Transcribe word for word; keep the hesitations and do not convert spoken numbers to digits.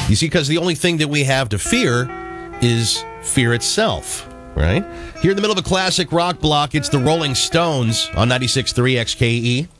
You see, because the only thing that we have to fear is fear itself, right? Here in the middle of a classic rock block, it's the Rolling Stones on ninety-six point three X K E.